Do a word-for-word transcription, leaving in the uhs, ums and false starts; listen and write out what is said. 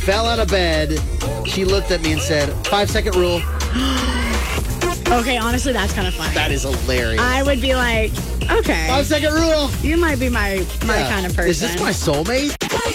fell out of bed. She looked at me and said, five second rule. Okay, honestly, that's kind of funny. That is hilarious. I would be like, okay. Five second rule. You might be my, my Yeah. kind of person. Is this my soulmate?